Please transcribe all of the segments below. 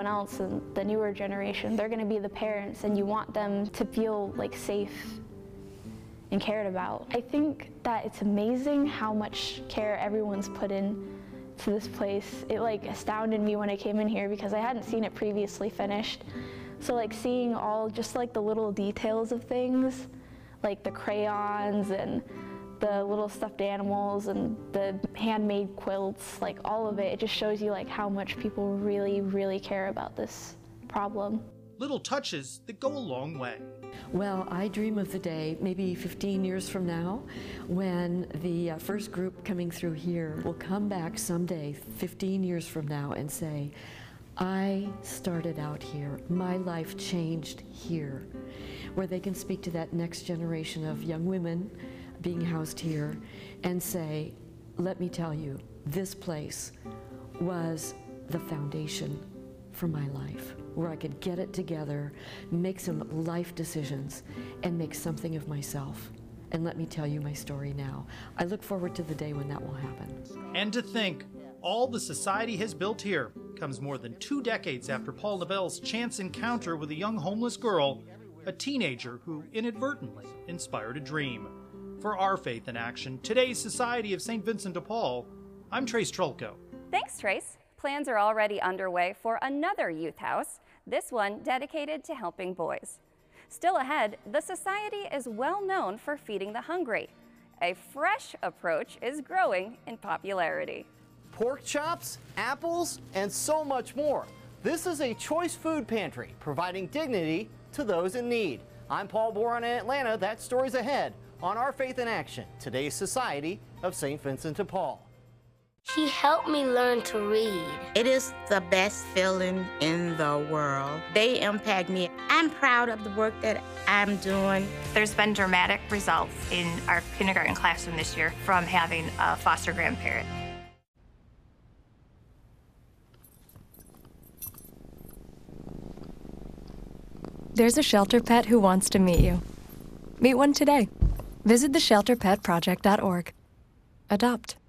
everyone else and the newer generation, they're going to be the parents, and you want them to feel like safe and cared about. I think that it's amazing how much care everyone's put in to this place. It like astounded me when I came in here because I hadn't seen it previously finished. So like seeing all just like the little details of things, like the crayons and the little stuffed animals and the handmade quilts, like all of it, it just shows you like how much people really, really care about this problem. Little touches that go a long way. Well, I dream of the day, maybe 15 years from now, when the first group coming through here will come back someday, 15 years from now, and say, I started out here, my life changed here, where they can speak to that next generation of young women being housed here and say, let me tell you, this place was the foundation for my life, where I could get it together, make some life decisions, and make something of myself. And let me tell you my story now. I look forward to the day when that will happen. And to think, all the society has built here comes more than 2 decades after Paul Novell's chance encounter with a young homeless girl, a teenager who inadvertently inspired a dream. For Our Faith in Action, today's Society of St. Vincent de Paul, I'm Trace Trolko. Thanks, Trace. Plans are already underway for another youth house, this one dedicated to helping boys. Still ahead, the Society is well known for feeding the hungry. A fresh approach is growing in popularity. Pork chops, apples, and so much more. This is a choice food pantry, providing dignity to those in need. I'm Paul Boron in Atlanta. That story's ahead on Our Faith in Action, today's Society of St. Vincent de Paul. She helped me learn to read. It is the best feeling in the world. They impact me. I'm proud of the work that I'm doing. There's been dramatic results in our kindergarten classroom this year from having a foster grandparent. There's a shelter pet who wants to meet you. Meet one today. Visit theshelterpetproject.org. Adopt.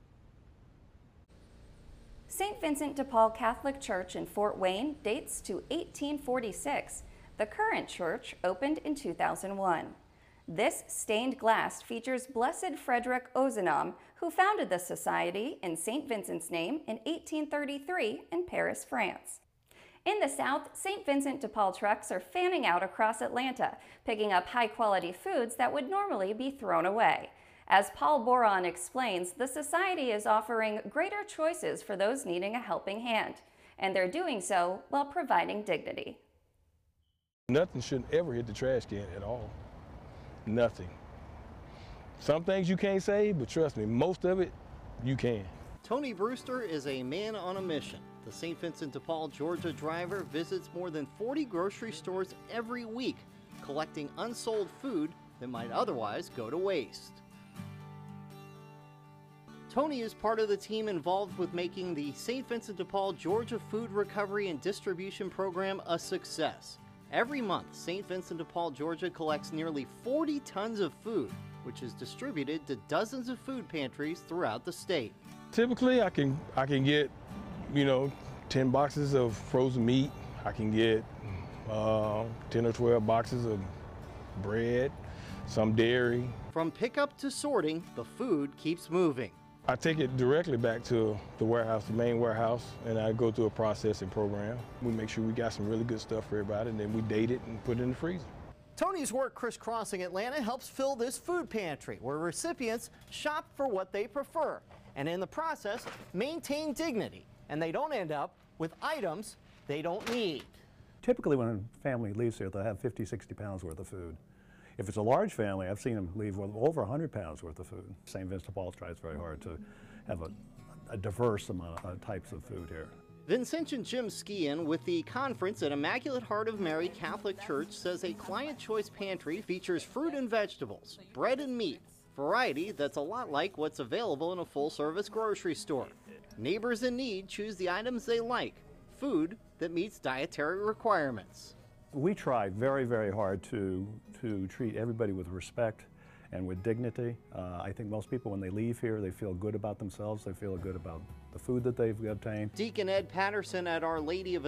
St. Vincent de Paul Catholic Church in Fort Wayne dates to 1846. The current church opened in 2001. This stained glass features Blessed Frederick Ozanam, who founded the society in St. Vincent's name in 1833 in Paris, France. In the South, St. Vincent de Paul trucks are fanning out across Atlanta, picking up high-quality foods that would normally be thrown away. As Paul Boron explains, the Society is offering greater choices for those needing a helping hand, and they're doing so while providing dignity. Nothing should ever hit the trash can at all. Nothing. Some things you can't save, but trust me, most of it, you can. Tony Brewster is a man on a mission. The St. Vincent de Paul, Georgia driver visits more than 40 grocery stores every week, collecting unsold food that might otherwise go to waste. Tony is part of the team involved with making the St. Vincent de Paul, Georgia Food Recovery and Distribution Program a success. Every month, St. Vincent de Paul, Georgia collects nearly 40 tons of food, which is distributed to dozens of food pantries throughout the state. Typically, I can get, 10 boxes of frozen meat. I can get 10 or 12 boxes of bread, some dairy. From pickup to sorting, the food keeps moving. I take it directly back to the warehouse, the main warehouse, and I go through a processing program. We make sure we got some really good stuff for everybody, and then we date it and put it in the freezer. Tony's work crisscrossing Atlanta helps fill this food pantry, where recipients shop for what they prefer, and in the process, maintain dignity, and they don't end up with items they don't need. Typically when a family leaves here, they'll have 50, 60 pounds worth of food. If it's a large family, I've seen them leave with over 100 pounds worth of food. St. Vincent de Paul tries very hard to have a diverse amount of types of food here. Vincentian Jim Skian with the conference at Immaculate Heart of Mary Catholic Church says a client choice pantry features fruit and vegetables, bread and meat, variety that's a lot like what's available in a full-service grocery store. Neighbors in need choose the items they like, food that meets dietary requirements. We try very, very hard to treat everybody with respect and with dignity. I think most people, when they leave here, they feel good about themselves. They feel good about the food that they've obtained. Deacon Ed Patterson at Our Lady of